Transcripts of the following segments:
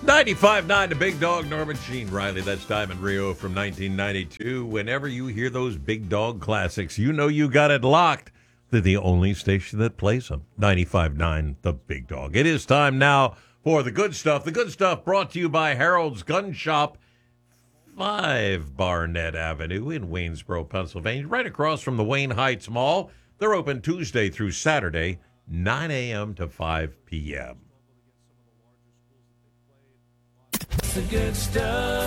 95.9, the Big Dog, Norman Gene Riley. That's Diamond Rio from 1992. Whenever you hear those Big Dog classics, you know you got it locked. They're the only station that plays them. 95.9, the Big Dog. It is time now for the good stuff. The good stuff brought to you by Harold's Gun Shop, 5 Barnett Avenue in Waynesboro, Pennsylvania, right across from the Wayne Heights Mall. They're open Tuesday through Saturday, 9 a.m. to 5 p.m. The good stuff.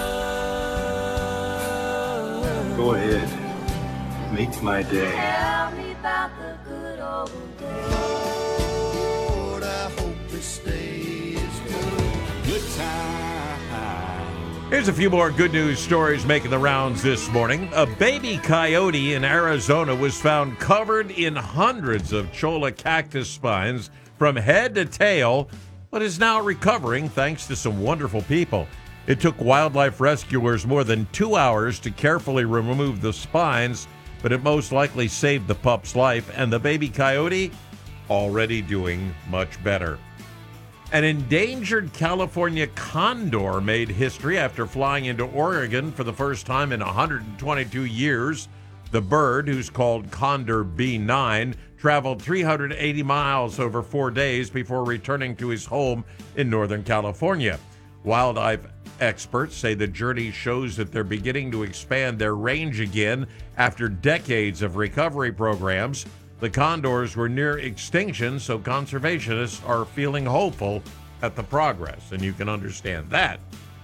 Go ahead. Make my day. Tell me about the good old days. Lord, I hope this stays good. Good time. Here's a few more good news stories making the rounds this morning. A baby coyote in Arizona was found covered in hundreds of cholla cactus spines from head to tail, but is now recovering thanks to some wonderful people. It took wildlife rescuers more than 2 hours to carefully remove the spines, but it most likely saved the pup's life, and the baby coyote already doing much better. An endangered California condor made history after flying into Oregon for the first time in 122 years. The bird, who's called Condor B9, traveled 380 miles over 4 days before returning to his home in Northern California. Wildlife experts say the journey shows that they're beginning to expand their range again after decades of recovery programs. The condors were near extinction, so conservationists are feeling hopeful at the progress, and you can understand that.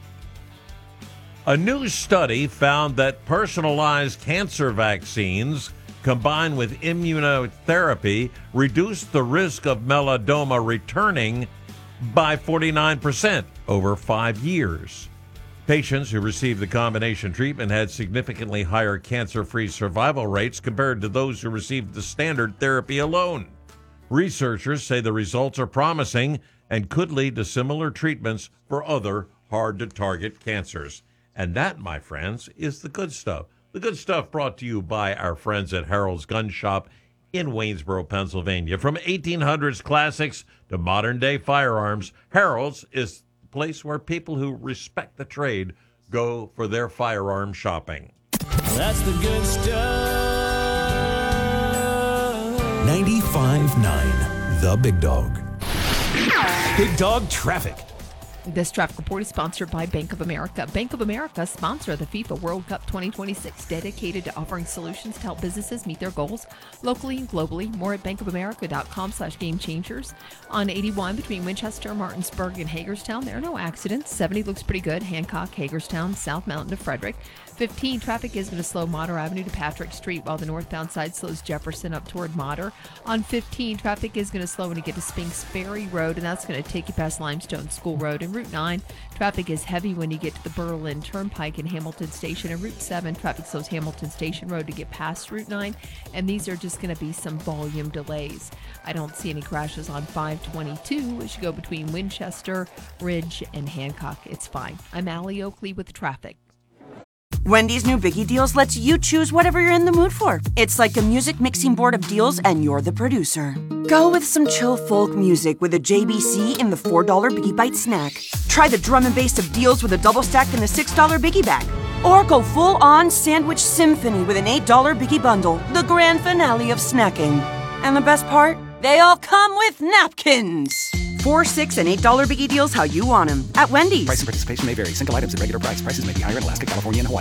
A new study found that personalized cancer vaccines combined with immunotherapy reduced the risk of melanoma returning by 49% over 5 years. Patients who received the combination treatment had significantly higher cancer-free survival rates compared to those who received the standard therapy alone. Researchers say the results are promising and could lead to similar treatments for other hard-to-target cancers. And that, my friends, is the good stuff. The good stuff brought to you by our friends at Harold's Gun Shop in Waynesboro, Pennsylvania. From 1800s classics to modern-day firearms, Harold's is the place where people who respect the trade go for their firearm shopping. That's the good stuff. 95.9, The Big Dog. Big Dog Traffic. This traffic report is sponsored by Bank of America. Bank of America, sponsor of the FIFA World Cup 2026, dedicated to offering solutions to help businesses meet their goals locally and globally. More at bankofamerica.com/gamechangers. On 81 between Winchester, Martinsburg, and Hagerstown, there are no accidents. 70 looks pretty good. Hancock, Hagerstown, South Mountain to Frederick. 15, traffic is going to slow Mater Avenue to Patrick Street, while the northbound side slows Jefferson up toward Mater. On 15, traffic is going to slow when you get to Spinks Ferry Road, and that's going to take you past Limestone School Road. And Route 9, traffic is heavy when you get to the Berlin Turnpike and Hamilton Station. And Route 7, traffic slows Hamilton Station Road to get past Route 9, and these are just going to be some volume delays. I don't see any crashes on 522 as you go between Winchester, Ridge, and Hancock. It's fine. I'm Allie Oakley with traffic. Wendy's new Biggie Deals lets you choose whatever you're in the mood for. It's like a music mixing board of deals, and you're the producer. Go with some chill folk music with a JBC in the $4 Biggie Bite snack. Try the drum and bass of deals with a double stack in the $6 Biggie Bag. Or go full-on sandwich symphony with an $8 Biggie Bundle, the grand finale of snacking. And the best part? They all come with napkins. $4, $6, and $8 Biggie Deals how you want them at Wendy's. Price and participation may vary. Single items at regular price. Prices may be higher in Alaska, California, and Hawaii.